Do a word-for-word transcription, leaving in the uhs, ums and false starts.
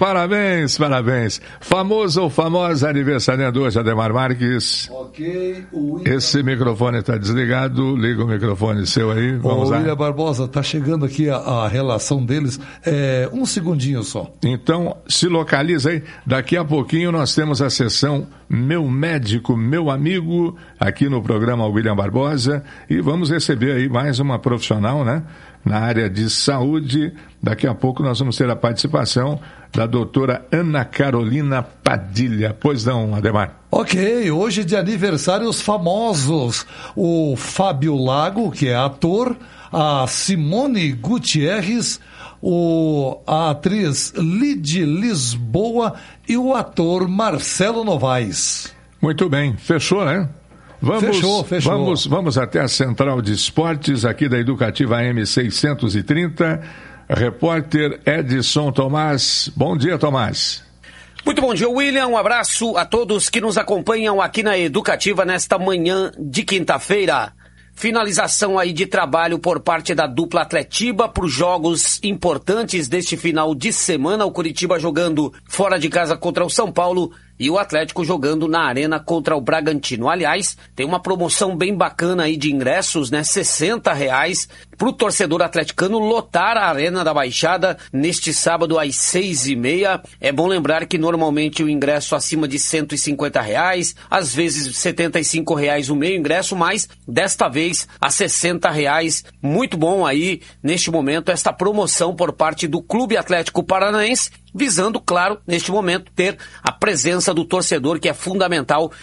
parabéns, parabéns. Famoso ou famosa aniversariante hoje, Ademar Marques. Ok. O William... Esse microfone está desligado, liga o microfone seu aí, vamos o lá. William Barbosa, está chegando aqui a, a relação deles, é, um segundinho só. Então, se localiza aí, daqui a pouquinho nós temos a sessão Meu Médico, Meu Amigo, aqui no programa William Barbosa, e vamos receber aí mais uma profissional, né, na área de saúde. Daqui a pouco nós vamos ter a participação da doutora Ana Carolina Padilha. Pois não, Ademar? Ok, hoje de aniversário os famosos, o Fábio Lago, que é ator, a Simone Gutierrez, o, a atriz Lidy Lisboa e o ator Marcelo Novaes. Muito bem, fechou, né? Vamos, fechou, fechou. Vamos, vamos até a Central de Esportes, aqui da Educativa A M seiscentos e trinta. Repórter Edson Tomás. Bom dia, Tomás. Muito bom dia, William. Um abraço a todos que nos acompanham aqui na Educativa nesta manhã de quinta-feira. Finalização aí de trabalho por parte da dupla Atletiba para os jogos importantes deste final de semana. O Curitiba jogando fora de casa contra o São Paulo e o Atlético jogando na Arena contra o Bragantino. Aliás, tem uma promoção bem bacana aí de ingressos, né? sessenta reais para o torcedor atleticano lotar a Arena da Baixada neste sábado às seis e meia. É bom lembrar que normalmente o ingresso acima de cento e cinquenta reais, às vezes setenta e cinco reais o meio ingresso, mas desta vez a sessenta reais. Muito bom aí, neste momento, esta promoção por parte do Clube Atlético Paranaense, visando, claro, neste momento, ter a presença do torcedor, que é fundamental